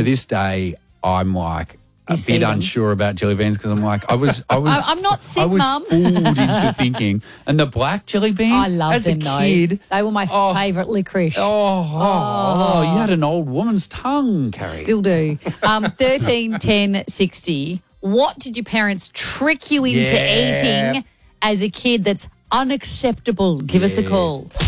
to this day, I'm like a see bit them. unsure about jelly beans because I'm like, I was I'm not sick, I was Mum. fooled into thinking. And the black jelly beans, I love as them, a though. kid, They were my favourite licorice. you had an old woman's tongue, Carrie. Still do. 13, 10, 60. What did your parents trick you into eating as a kid that's unacceptable? Give us a call.